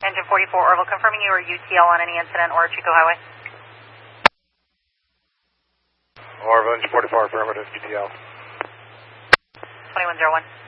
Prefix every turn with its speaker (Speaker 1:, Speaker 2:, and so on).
Speaker 1: Engine 44 Orville, confirming you are UTL on any incident or Chico Highway.
Speaker 2: Orville, Engine 44, affirmative, UTL.
Speaker 1: 2101.